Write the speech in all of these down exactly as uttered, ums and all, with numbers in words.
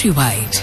Countrywide।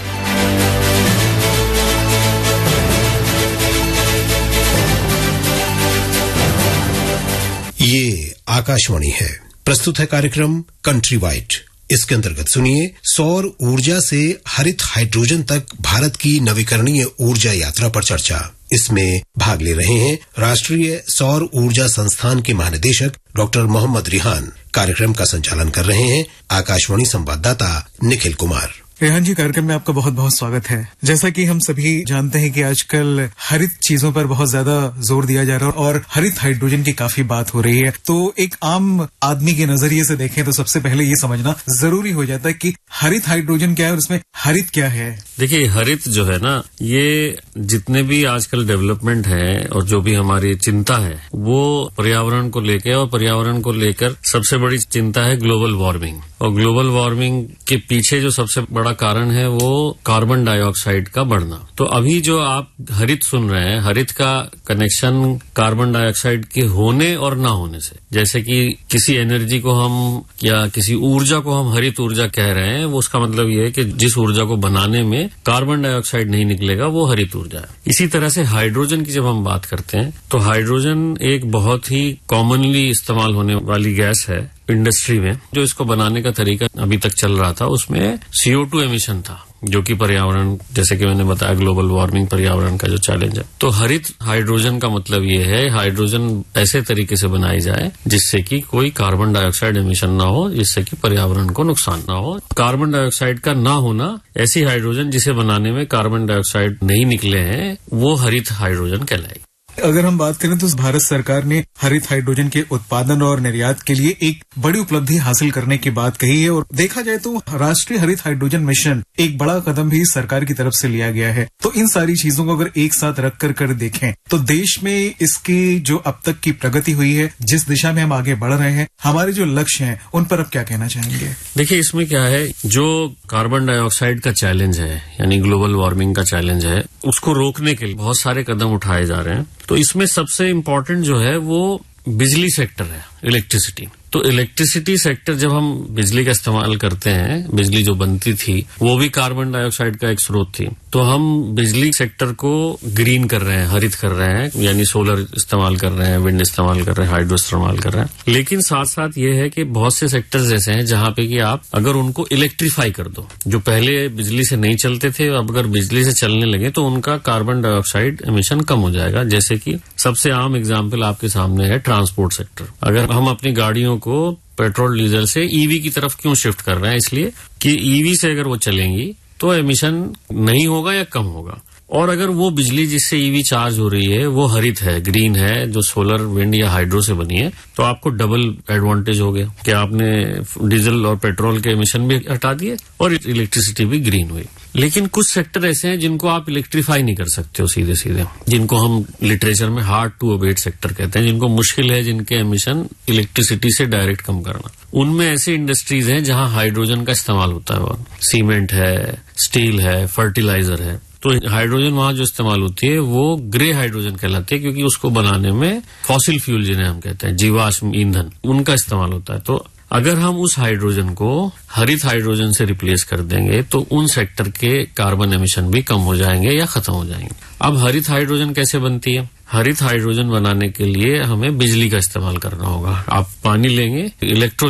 ये आकाशवाणी है। प्रस्तुत है कार्यक्रम कंट्री वाइड। इसके अंतर्गत सुनिए सौर ऊर्जा से हरित हाइड्रोजन तक भारत की नवीकरणीय ऊर्जा यात्रा पर चर्चा। इसमें भाग ले रहे हैं राष्ट्रीय सौर ऊर्जा संस्थान के महानिदेशक डॉक्टर मोहम्मद रिहान। कार्यक्रम का संचालन कर रहे हैं आकाशवाणी संवाददाता निखिल कुमार। रेहान जी, कार्यक्रम में आपका बहुत बहुत स्वागत है। जैसा कि हम सभी जानते हैं कि आजकल हरित चीजों पर बहुत ज्यादा जोर दिया जा रहा है और हरित हाइड्रोजन की काफी बात हो रही है। तो एक आम आदमी के नजरिए से देखें तो सबसे पहले ये समझना जरूरी हो जाता है कि हरित हाइड्रोजन क्या है और उसमें हरित क्या है। देखिए, हरित जो है ना, ये जितने भी आजकल डेवलपमेंट है और जो भी हमारी चिंता है वो पर्यावरण को लेकर, और पर्यावरण को लेकर सबसे बड़ी चिंता है ग्लोबल वार्मिंग। और ग्लोबल वार्मिंग के पीछे जो सबसे बड़ा कारण है वो कार्बन डाइऑक्साइड का बढ़ना। तो अभी जो आप हरित सुन रहे हैं, हरित का कनेक्शन कार्बन डाइऑक्साइड के होने और ना होने से। जैसे कि किसी एनर्जी को हम या किसी ऊर्जा को हम हरित ऊर्जा कह रहे हैं, वो उसका मतलब ये है कि जिस ऊर्जा को बनाने में कार्बन डाइऑक्साइड नहीं निकलेगा वो हरित ऊर्जा है। इसी तरह से हाइड्रोजन की जब हम बात करते हैं तो हाइड्रोजन एक बहुत ही कॉमनली इस्तेमाल होने वाली गैस है इंडस्ट्री में। जो इसको बनाने का तरीका अभी तक चल रहा था उसमें सी ओ टू एमिशन था, जो कि पर्यावरण, जैसे कि मैंने बताया, ग्लोबल वार्मिंग पर्यावरण का जो चैलेंज है। तो हरित हाइड्रोजन का मतलब ये है हाइड्रोजन ऐसे तरीके से बनाई जाए जिससे कि कोई कार्बन डाइऑक्साइड एमिशन ना हो, जिससे कि पर्यावरण को नुकसान ना हो। कार्बन डाइऑक्साइड का ना होना, ऐसी हाइड्रोजन जिसे बनाने में कार्बन डाइऑक्साइड नहीं निकले हैं, वो हरित हाइड्रोजन कहलाएगी। अगर हम बात करें तो भारत सरकार ने हरित हाइड्रोजन के उत्पादन और निर्यात के लिए एक बड़ी उपलब्धि हासिल करने की बात कही है। और देखा जाए तो राष्ट्रीय हरित हाइड्रोजन मिशन एक बड़ा कदम भी सरकार की तरफ से लिया गया है। तो इन सारी चीजों को अगर एक साथ रख कर कर देखें तो देश में इसकी जो अब तक की प्रगति हुई है, जिस दिशा में हम आगे बढ़ रहे हैं, हमारे जो लक्ष्य हैं, उन पर अब क्या कहना चाहेंगे? देखिए, इसमें क्या है, जो कार्बन डाइऑक्साइड का चैलेंज है यानी ग्लोबल वार्मिंग का चैलेंज है, उसको रोकने के लिए बहुत सारे कदम उठाए जा रहे हैं। तो इसमें सबसे इम्पोर्टेंट जो है वो बिजली सेक्टर है, इलेक्ट्रिसिटी। तो इलेक्ट्रिसिटी सेक्टर, जब हम बिजली का इस्तेमाल करते हैं, बिजली जो बनती थी वो भी कार्बन डाइऑक्साइड का एक स्रोत थी। तो हम बिजली सेक्टर को ग्रीन कर रहे हैं, हरित कर रहे हैं, यानी सोलर इस्तेमाल कर रहे हैं, विंड इस्तेमाल कर रहे हैं, हाइड्रो इस्तेमाल कर रहे हैं। लेकिन साथ साथ ये है कि बहुत से सेक्टर्स ऐसे हैं जहां पे कि आप अगर उनको इलेक्ट्रीफाई कर दो, जो पहले बिजली से नहीं चलते थे, अब अगर बिजली से चलने लगे तो उनका कार्बन डाइऑक्साइड एमिशन कम हो जाएगा। जैसे कि सबसे आम एग्जाम्पल आपके सामने है ट्रांसपोर्ट सेक्टर। अगर हम अपनी गाड़ियों को पेट्रोल डीजल से ईवी की तरफ क्यों शिफ्ट कर रहे हैं? इसलिए कि ईवी से अगर वो चलेंगी तो एमिशन नहीं होगा या कम होगा। और अगर वो बिजली जिससे ईवी चार्ज हो रही है वो हरित है, ग्रीन है, जो सोलर, विंड या हाइड्रो से बनी है, तो आपको डबल एडवांटेज हो गया कि आपने डीजल और पेट्रोल के एमिशन भी हटा दिए और इलेक्ट्रिसिटी भी ग्रीन हुई। लेकिन कुछ सेक्टर ऐसे हैं जिनको आप इलेक्ट्रीफाई नहीं कर सकते हो सीधे सीधे, जिनको हम लिटरेचर में हार्ड टू अबेट सेक्टर कहते हैं, जिनको मुश्किल है जिनके एमिशन इलेक्ट्रिसिटी से डायरेक्ट कम करना। उनमें ऐसी इंडस्ट्रीज हैं जहां हाइड्रोजन का इस्तेमाल होता है, सीमेंट है, स्टील है, फर्टिलाइजर है। तो हाइड्रोजन वहां जो इस्तेमाल होती है वो ग्रे हाइड्रोजन कहलाती है, क्योंकि उसको बनाने में फॉसिल फ्यूल जिन्हें हम कहते हैं, जीवाश्म ईंधन, उनका इस्तेमाल होता है। तो अगर हम उस हाइड्रोजन को हरित हाइड्रोजन से रिप्लेस कर देंगे तो उन सेक्टर के कार्बन एमिशन भी कम हो जाएंगे या खत्म हो जाएंगे। अब हरित हाइड्रोजन कैसे बनती है? हरित हाइड्रोजन बनाने के लिए हमें बिजली का इस्तेमाल करना होगा। आप पानी लेंगे, इलेक्ट्रो